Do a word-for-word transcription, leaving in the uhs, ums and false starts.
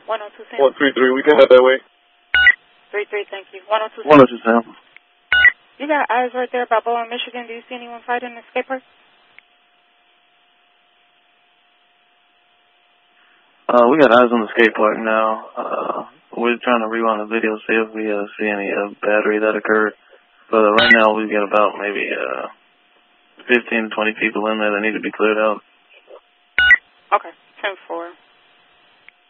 one oh two Sam. one three three, we can head that way. three three, thank you. one oh two Sam. one oh two Sam. You got eyes right there about Balboa, Michigan. Do you see anyone fighting in the skate park? Uh, we got eyes on the skate park now. Uh, we're trying to rewind the video, see if we uh, see any uh, battery that occurred. But uh, right now we've got about maybe uh, fifteen, twenty people in there that need to be cleared out. Okay, ten four.